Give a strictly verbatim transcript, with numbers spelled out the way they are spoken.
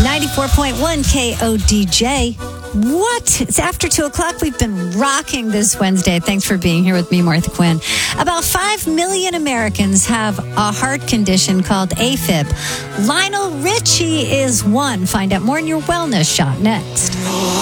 ninety-four point one K O D J. What? It's after two o'clock. We've been rocking this Wednesday. Thanks for being here with me, Martha Quinn. About five million Americans have a heart condition called AFib. Lionel Richie is one. Find out more in your wellness shot next.